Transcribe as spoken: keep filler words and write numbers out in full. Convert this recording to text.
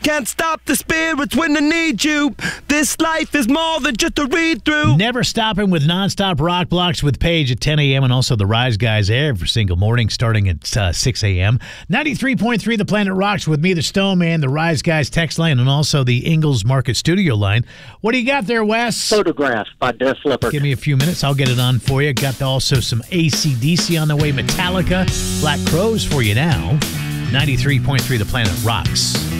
Can't stop the spirits when they need you. This life is more than just a read-through. Never stopping with nonstop rock blocks with Paige at ten a.m. and also the Rise Guys every single morning starting at uh, six a.m. ninety-three point three The Planet Rocks with me, the Stone Man, the Rise Guys text line, and also the Ingalls Market studio line. What do you got there, Wes? Photograph by Def Leppard. Give me a few minutes. I'll get it on for you. Got also some A C D C on the way, Metallica, Black Crowes for you now. ninety-three point three The Planet Rocks.